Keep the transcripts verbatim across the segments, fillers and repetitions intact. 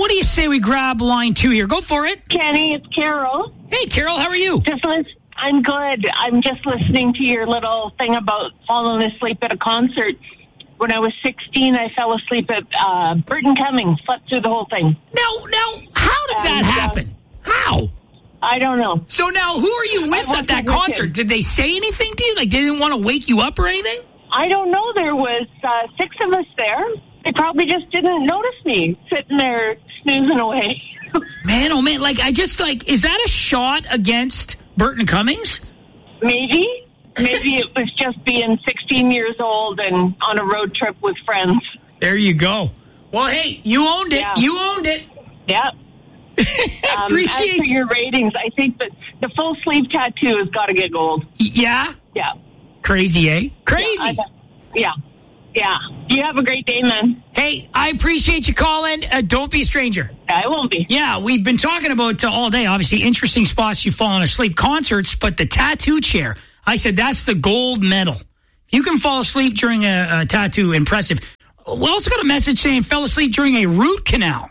what do you say we grab line two here? Go for it. Kenny, it's Carol. Hey, Carol, how are you? Just listen. I'm good. I'm just listening to your little thing about falling asleep at a concert. When I was sixteen, I fell asleep at uh, Burton Cummings, slept through the whole thing. Now, now, how does that And, uh, happen? How? I don't know. So now, who are you with I at that wasn't with concert? him. Did they say anything to you? Like, they didn't want to wake you up or anything? I don't know. There was uh, six of us there. They probably just didn't notice me sitting there snoozing away. Man, oh man, like, I just, like, is that a shot against Burton Cummings? Maybe. Maybe it was just being sixteen years old and on a road trip with friends. There you go. Well, hey, you owned it. Yeah. You owned it. Yeah. Um, Appreciate as for your ratings, I think that the full sleeve tattoo has got to get gold. Yeah? Yeah. Crazy, eh? Crazy. Yeah. Yeah. You have a great day, man. Hey, I appreciate you calling. Uh, don't be a stranger. I won't be. Yeah, we've been talking about uh, all day, obviously, interesting spots you've fallen asleep, concerts, but the tattoo chair, I said that's the gold medal. If you can fall asleep during a, a tattoo, impressive. We also got a message saying fell asleep during a root canal.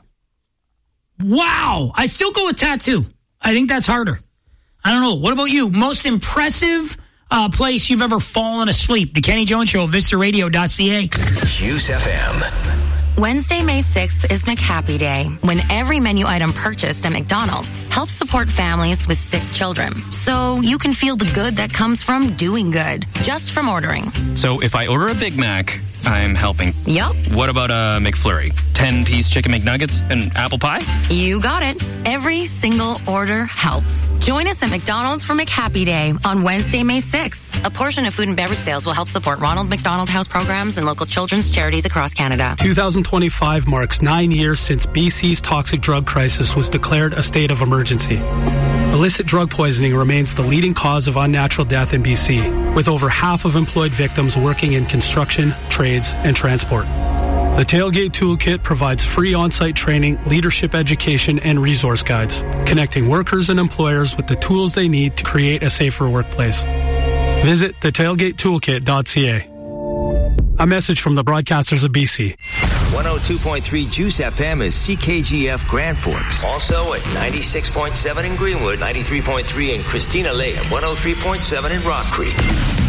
Wow. I still go with tattoo. I think that's harder. I don't know. What about you? Most impressive uh, place you've ever fallen asleep? The Kenny Jones Show, vista radio dot c a. Juice F M. Wednesday, May sixth is McHappy Day, when every menu item purchased at McDonald's helps support families with sick children. So you can feel the good that comes from doing good, just from ordering. So if I order a Big Mac, I'm helping. Yup. What about a McFlurry? ten-piece chicken McNuggets and apple pie? You got it. Every single order helps. Join us at McDonald's for McHappy Day on Wednesday, May sixth. A portion of food and beverage sales will help support Ronald McDonald House programs and local children's charities across Canada. twenty twenty-five marks nine years since B C's toxic drug crisis was declared a state of emergency. Illicit drug poisoning remains the leading cause of unnatural death in B C, with over half of employed victims working in construction, trades, and transport. The Tailgate Toolkit provides free on-site training, leadership education, and resource guides, connecting workers and employers with the tools they need to create a safer workplace. Visit the tailgate toolkit dot c a. A message from the broadcasters of B C. one oh two point three Juice F M is C K G F Grand Forks. Also at ninety-six point seven in Greenwood, ninety-three point three in Christina Lake, and one oh three point seven in Rock Creek.